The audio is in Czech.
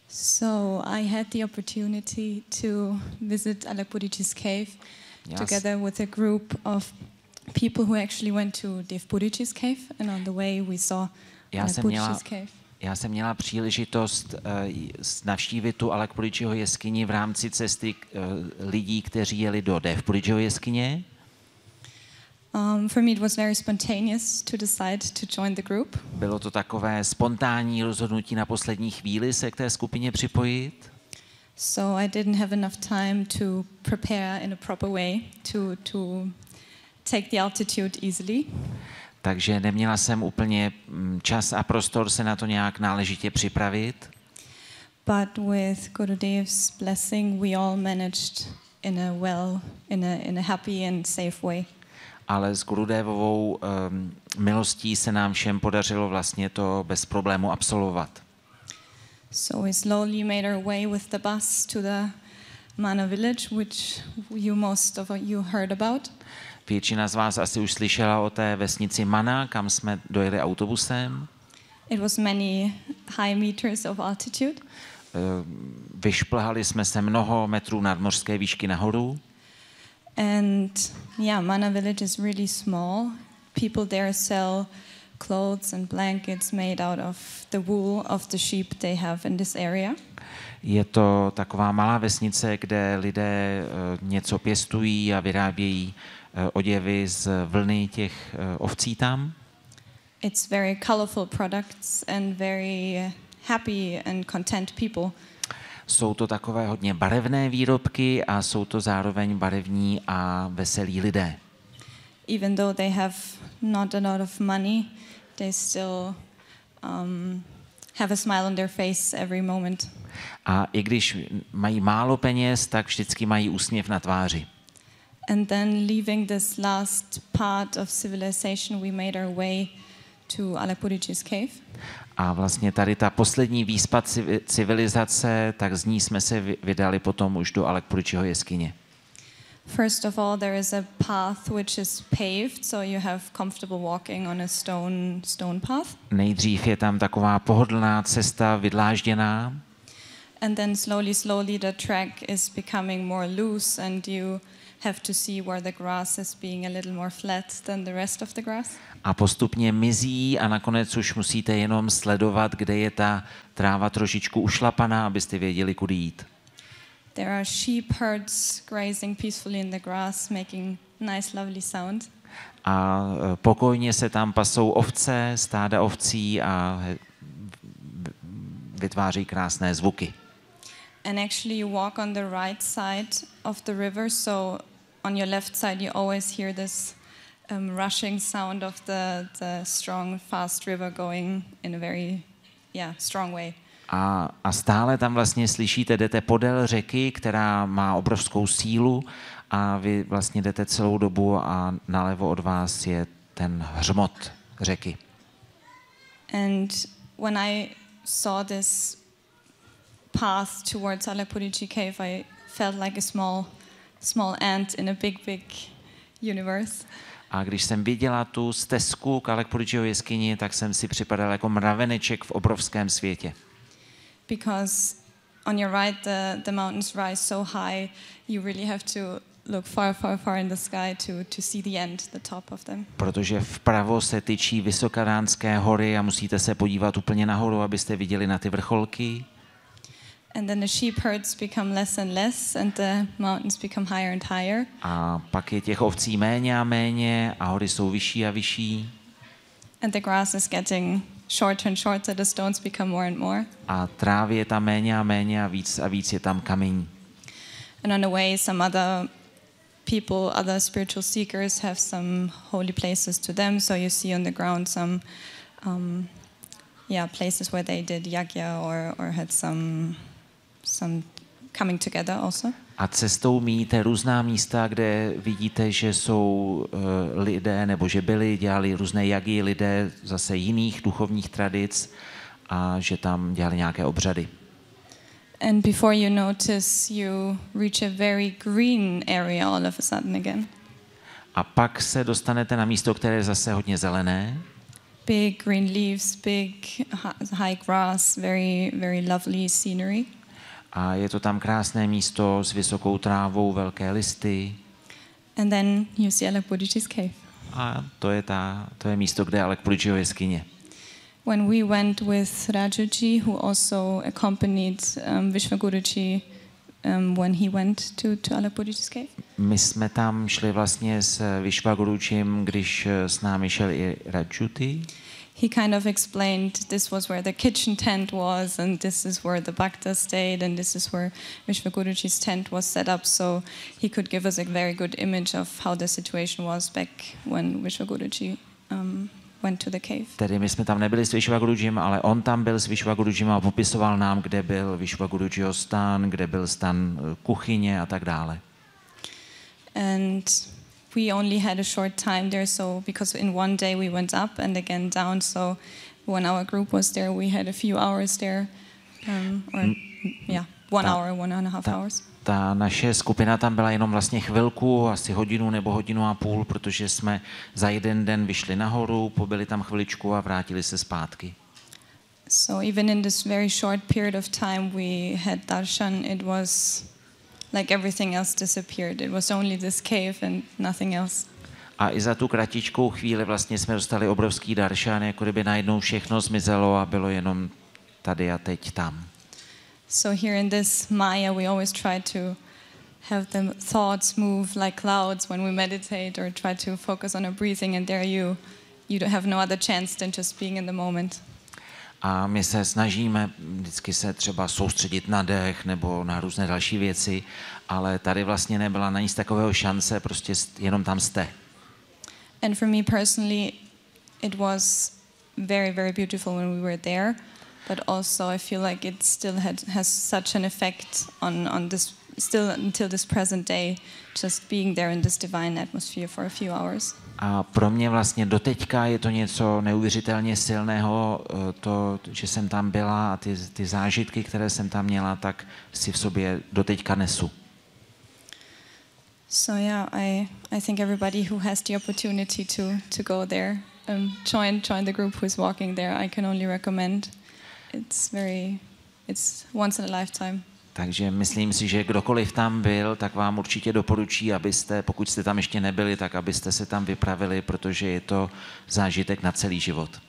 So I had the opportunity to visit Alakpurichi's cave together with a group of people who actually went to Devpurichi's cave, and on the way we saw Alakpurichi's cave. Já jsem měla příležitost navštívit tu Alakpurichiho jeskyni v rámci cesty lidí, kteří jeli do Devpurichiho jeskyně. For me it was very spontaneous to decide to join the group. Bylo to takové spontánní rozhodnutí na poslední chvíli se k té skupině připojit. So I didn't have enough time to prepare in a proper way to take the altitude easily. Takže neměla jsem úplně čas a prostor se na to nějak náležitě připravit. But with Gurudev's blessing we all managed in a happy and safe way. Ale s Gurudevovou milostí se nám všem podařilo vlastně to bez problému absolvovat. So we slowly made our way with the bus to the Mana village, which most of you heard about. Většina z vás asi už slyšela o té vesnici Mana, kam jsme dojeli autobusem. It was many high meters of altitude. Vyšplhali jsme se mnoho metrů nadmořské výšky nahoru. And yeah, Mana village is really small. People there sell clothes and blankets made out of the wool of the sheep they have in this area. Je to taková malá vesnice, kde lidé něco pěstují a vyrábějí oděvy z vlny těch ovcí tam. It's very colorful products and very happy and content people. Jsou to takové hodně barevné výrobky a jsou to zároveň barevní a veselí lidé. Even though they have not a lot of money, they still have a smile on their face every moment. A i když mají málo peněz, tak vždycky mají úsměv na tváři. And then leaving this last part of civilization, we made our way to Alakpurichi's cave. A vlastně tady ta poslední výspa civilizace, tak z ní jsme se vydali potom už do Alakpurichiho jeskyně. First of all, there is a path which is paved, so you have comfortable walking on a stone path. Nejdřív je tam taková pohodlná cesta vydlážděná. And then slowly the track is becoming more loose and you have to see where the grass is being a little more flat than the rest of the grass. A postupně mizí a nakonec už musíte jenom sledovat, kde je ta tráva trošičku ušlapaná, abyste věděli, kudy jít. There are sheep herds grazing peacefully in the grass, making nice, lovely sound. A pokojně se tam pasou ovce, stáda ovcí a vytváří krásné zvuky. And actually you walk on the right side of the river, so on your left side you always hear this rushing sound of the strong, fast river going in a very strong way. A stále tam vlastně slyšíte, jdete podél řeky, která má obrovskou sílu a vy vlastně jdete celou dobu a nalevo od vás je ten hřmot řeky. And when I saw this path towards Alakpurichi cave, I felt like a small ant in a big universe. A když jsem viděla tu stezku k Alakpurichiho jeskyni, tak jsem si připadal jako mraveneček v obrovském světě. Because on your right the mountains rise so high, you really have to look far in the sky to see the end, the top of them. Protože vpravo se tyčí Vysokaránské hory a musíte se podívat úplně nahoru, abyste viděli na ty vrcholky. And then the sheep herds become less and less and the mountains become higher and higher. A pak je těch ovcí méně a méně a hory jsou vyšší a vyšší. And the grass is getting shorter and shorter, the stones become more and more. A trávy je tam méně a méně a víc je tam kamení. And on the way some other people, other spiritual seekers have some holy places to them, so you see on the ground some places where they did yagya or had some coming together also. A cestou míjíte různá místa, kde vidíte, že jsou lidé, nebo že dělali různé jagy lidé zase jiných duchovních tradic a že tam dělali nějaké obřady. And before you notice, you reach a very green area all of a sudden again. A pak se dostanete na místo, které je zase hodně zelené. big green leaves, big high grass, very, very lovely scenery. A je to tam krásné místo s vysokou trávou, velké listy. And then you see Alakbudji's cave. A to je místo, kde je Alakbudjiho jeskyně. When we went with Rajuji, who also accompanied Vishwaguruji when he went to Alakbudji's cave. My jsme tam šli vlastně s Vishwagurujim, když s námi šel i Rajuti. He kind of explained this was where the kitchen tent was, and this is where the Bhakta stayed, and this is where Vishwaguruji's tent was set up, so he could give us a very good image of how the situation was back when Vishwaguruji went to the cave. Tedy my jsme tam nebyli s Vishwagurujim, ale on tam byl s Vishwagurujim a popisoval nám, kde byl Vishwagurujiho stan, kde byl stan kuchyně a tak dále. And we only had a short time there, so because in one day we went up and again down, so when our group was there, we had a few hours there, hour, 1.5 hours. Ta naše skupina tam byla jenom vlastně chvilku, asi hodinu nebo hodinu a půl, protože jsme za jeden den vyšli nahoru, pobyli tam chviličku a vrátili se zpátky. So even in this very short period of time we had darshan, it was like everything else disappeared. It was only this cave and nothing else. A i za tu kratičkou chvíli vlastně jsme dostali obrovský daršan, jako kdyby najednou všechno zmizelo a bylo jenom tady a teď tam. So here in this Maya we always try to have the thoughts move like clouds when we meditate or try to focus on our breathing, and there you don't have no other chance than just being in the moment. A my se snažíme vždycky se třeba soustředit na dech nebo na různé další věci, ale tady vlastně nebyla na nic takového šance, prostě jenom tam jste. And for me personally, it was very, very beautiful when we were there, but also I feel like it still has such an effect on this, still until this present day, just being there in this divine atmosphere for a few hours. A pro mě vlastně doteďka je to něco neuvěřitelně silného, to, že jsem tam byla a ty zážitky, které jsem tam měla, tak si v sobě doteďka nesu. So yeah, I think everybody who has the opportunity to go there, join the group who is walking there, I can only recommend. It's once in a lifetime. Takže myslím si, že kdokoliv tam byl, tak vám určitě doporučí, abyste, pokud jste tam ještě nebyli, tak abyste se tam vypravili, protože je to zážitek na celý život.